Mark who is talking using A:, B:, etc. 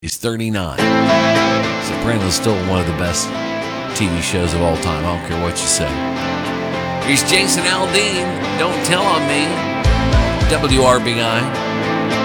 A: He's 39. Sopranos still one of the best TV shows of all time. I don't care what you say. Here's Jason Aldean. Don't tell on me. WRBI.